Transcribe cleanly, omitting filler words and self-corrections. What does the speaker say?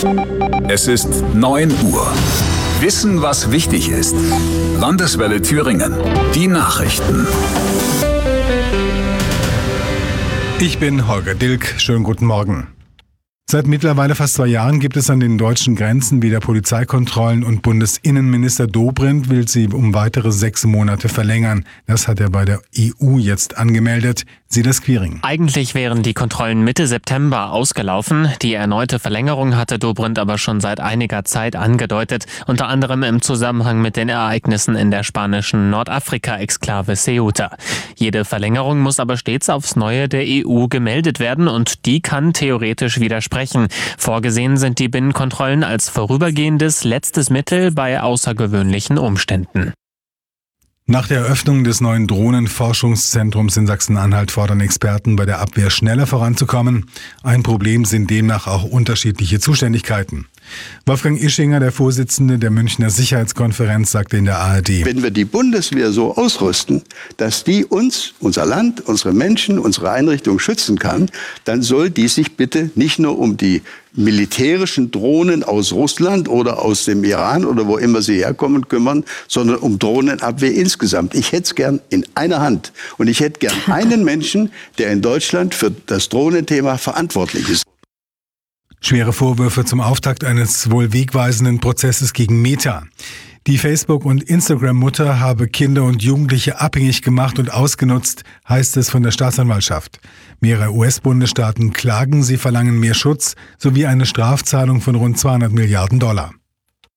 Es ist 9 Uhr. Wissen, was wichtig ist. Landeswelle Thüringen. Die Nachrichten. Ich bin Holger Dilk. Schönen guten Morgen. Seit mittlerweile fast 2 Jahren gibt es an den deutschen Grenzen wieder Polizeikontrollen und Bundesinnenminister Dobrindt will sie um weitere 6 Monate verlängern. Das hat er bei der EU jetzt angemeldet. Silas Quiring. Eigentlich wären die Kontrollen Mitte September ausgelaufen. Die erneute Verlängerung hatte Dobrindt aber schon seit einiger Zeit angedeutet, unter anderem im Zusammenhang mit den Ereignissen in der spanischen Nordafrika-Exklave Ceuta. Jede Verlängerung muss aber stets aufs Neue der EU gemeldet werden und die kann theoretisch widersprechen. Vorgesehen sind die Binnenkontrollen als vorübergehendes letztes Mittel bei außergewöhnlichen Umständen. Nach der Eröffnung des neuen Drohnenforschungszentrums in Sachsen-Anhalt fordern Experten, bei der Abwehr schneller voranzukommen. Ein Problem sind demnach auch unterschiedliche Zuständigkeiten. Wolfgang Ischinger, der Vorsitzende der Münchner Sicherheitskonferenz, sagte in der ARD: Wenn wir die Bundeswehr so ausrüsten, dass die uns, unser Land, unsere Menschen, unsere Einrichtungen schützen kann, dann soll die sich bitte nicht nur um die militärischen Drohnen aus Russland oder aus dem Iran oder wo immer sie herkommen kümmern, sondern um Drohnenabwehr insgesamt. Ich hätte es gern in einer Hand. Und ich hätte gern einen Menschen, der in Deutschland für das Drohnenthema verantwortlich ist. Schwere Vorwürfe zum Auftakt eines wohl wegweisenden Prozesses gegen Meta. Die Facebook- und Instagram-Mutter habe Kinder und Jugendliche abhängig gemacht und ausgenutzt, heißt es von der Staatsanwaltschaft. Mehrere US-Bundesstaaten klagen, sie verlangen mehr Schutz sowie eine Strafzahlung von rund $200 Milliarden.